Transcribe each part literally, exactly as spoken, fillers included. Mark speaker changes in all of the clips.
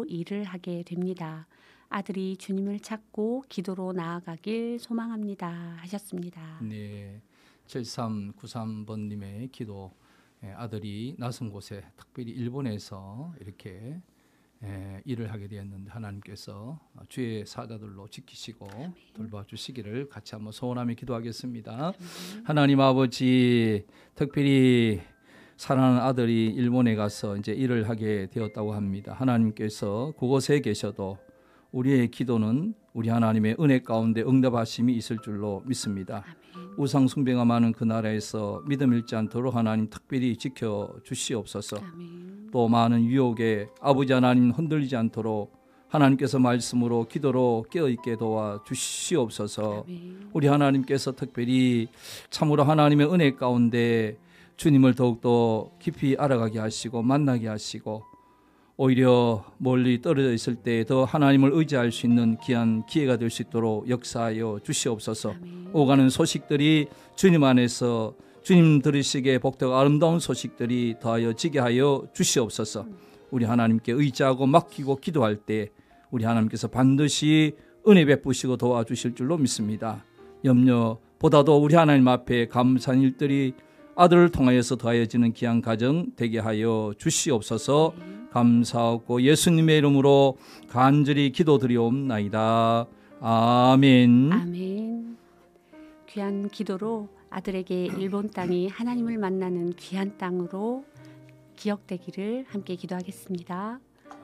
Speaker 1: 기도로 일을 하게 됩니다. 아들이 주님을 찾고 기도로 나아가길 소망합니다 하셨습니다.
Speaker 2: 네, 칠삼구삼 번님의 기도. 아들이 낯선 곳에 특별히 일본에서 이렇게 일을 하게 되었는데 하나님께서 주의 사자들로 지키시고 아멘. 돌봐주시기를 같이 한번 소원하며 기도하겠습니다. 아멘. 하나님 아버지, 특별히 사랑하는 아들이 일본에 가서 이제 일을 하게 되었다고 합니다. 하나님께서 그곳에 계셔도 우리의 기도는 우리 하나님의 은혜 가운데 응답하심이 있을 줄로 믿습니다. 아멘. 우상 숭배가 많은 그 나라에서 믿음 잃지 않도록 하나님 특별히 지켜주시옵소서. 아멘. 또 많은 유혹에 아버지 하나님 흔들리지 않도록 하나님께서 말씀으로 기도로 깨어있게 도와주시옵소서. 아멘. 우리 하나님께서 특별히 참으로 하나님의 은혜 가운데 주님을 더욱더 깊이 알아가게 하시고 만나게 하시고 오히려 멀리 떨어져 있을 때 더 하나님을 의지할 수 있는 귀한 기회가 될 수 있도록 역사하여 주시옵소서. 아멘. 오가는 소식들이 주님 안에서 주님 들으시기에 복되고 아름다운 소식들이 더하여 지게 하여 주시옵소서. 우리 하나님께 의지하고 맡기고 기도할 때 우리 하나님께서 반드시 은혜 베푸시고 도와주실 줄로 믿습니다. 염려보다도 우리 하나님 앞에 감사한 일들이 아들을 통하여서 더하여지는 귀한 가정 되게 하여 주시옵소서. 감사하고 예수님의 이름으로 간절히 기도드리옵나이다. 아멘.
Speaker 1: 아멘. 귀한 기도로 아들에게 일본 땅이 하나님을 만나는 귀한 땅으로 기억되기를 함께 기도하겠습니다.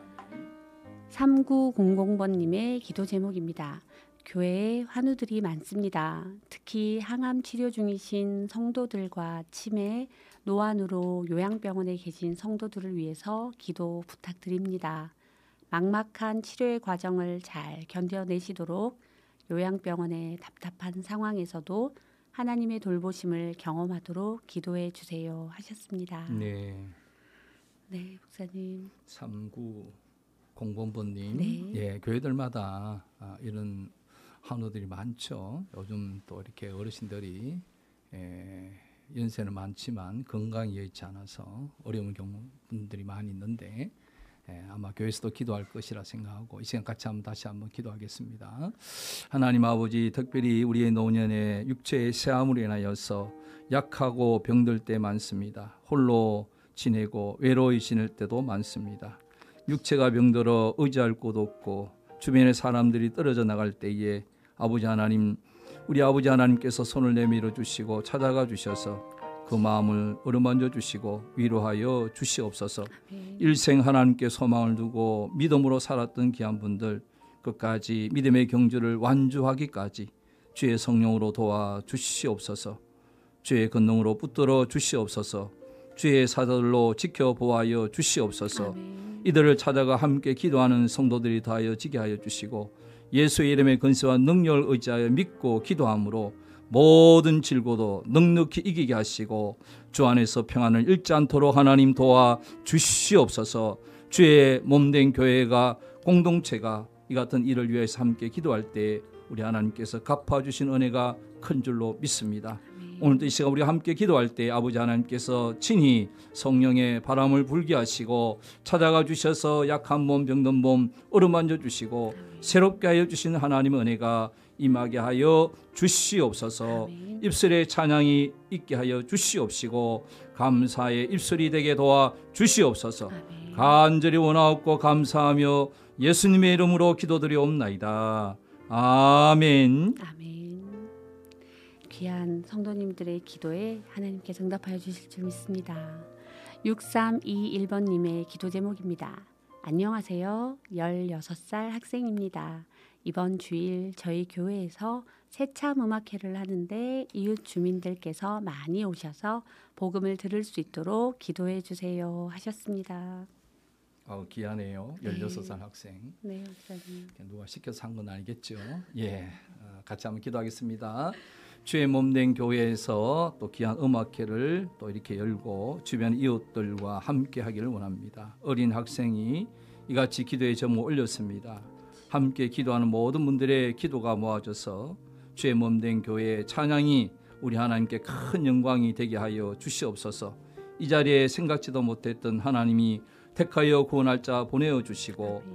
Speaker 1: 삼구공공 번님의 기도 제목입니다. 교회에 환우들이 많습니다. 특히 항암 치료 중이신 성도들과 치매, 노안으로 요양병원에 계신 성도들을 위해서 기도 부탁드립니다. 막막한 치료의 과정을 잘 견뎌내시도록 요양병원의 답답한 상황에서도 하나님의 돌보심을 경험하도록 기도해 주세요 하셨습니다.
Speaker 2: 네,
Speaker 1: 네 목사님.
Speaker 2: 삼구공공 번님,
Speaker 1: 네.
Speaker 2: 예, 교회들마다 아, 이런 환우들이 많죠. 요즘 또 이렇게 어르신들이 예, 연세는 많지만 건강이 여의치 않아서 어려운 경우 분들이 많이 있는데 예, 아마 교회에서도 기도할 것이라 생각하고 이 시간 같이 한번 다시 한번 기도하겠습니다. 하나님 아버지, 특별히 우리의 노년에 육체의 쇠함으로 인하여서 약하고 병들 때 많습니다. 홀로 지내고 외로이 지낼 때도 많습니다. 육체가 병들어 의지할 곳 없고 주변의 사람들이 떨어져 나갈 때에 아버지 하나님, 우리 아버지 하나님께서 손을 내밀어 주시고 찾아가 주셔서 그 마음을 어루만져 주시고 위로하여 주시옵소서. 아멘. 일생 하나님께 소망을 두고 믿음으로 살았던 귀한 분들 끝까지 믿음의 경주를 완주하기까지 주의 성령으로 도와 주시옵소서. 주의 권능으로 붙들어 주시옵소서. 주의 사도들로 지켜보아여 주시옵소서. 아멘. 이들을 찾아가 함께 기도하는 성도들이 다하여 지게 하여 주시고 예수의 이름의 권세와 능력을 의지하여 믿고 기도함으로 모든 질고도 넉넉히 이기게 하시고 주 안에서 평안을 잃지 않도록 하나님 도와 주시옵소서. 주의 몸된 교회가 공동체가 이 같은 일을 위해서 함께 기도할 때 우리 하나님께서 갚아주신 은혜가 큰 줄로 믿습니다. 아멘. 오늘도 이 시간 우리가 함께 기도할 때 아버지 하나님께서 친히 성령의 바람을 불게 하시고 찾아가 주셔서 약한 몸 병든 몸 어루만져 주시고 아멘. 새롭게 하여 주신 하나님의 은혜가 임하게 하여 주시옵소서. 아멘. 입술에 찬양이 있게 하여 주시옵시고 감사의 입술이 되게 도와 주시옵소서. 아멘. 간절히 원하옵고 감사하며 예수님의 이름으로 기도드리옵나이다. 아멘.
Speaker 1: 아멘. 귀한 성도님들의 기도에 하나님께서 응답하여 주실 줄 믿습니다. 육삼이일 번님의 기도 제목입니다. 안녕하세요. 열여섯 살 학생입니다. 이번 주일 저희 교회에서 새참 음악회를 하는데 이웃 주민들께서 많이 오셔서 복음을 들을 수 있도록 기도해 주세요 하셨습니다.
Speaker 2: 어, 귀하네요. 열여섯 살 네. 학생.
Speaker 1: 네, 목사님.
Speaker 2: 누가 시켜서 한 건 아니겠죠. 예, 같이 한번 기도하겠습니다. 주의 몸된 교회에서 또 귀한 음악회를 또 이렇게 열고 주변 이웃들과 함께 하기를 원합니다. 어린 학생이 이같이 기도의 제목을 올렸습니다. 함께 기도하는 모든 분들의 기도가 모아져서 주의 몸된 교회의 찬양이 우리 하나님께 큰 영광이 되게 하여 주시옵소서. 이 자리에 생각지도 못했던 하나님이 택하여 구원할 자 보내어 주시고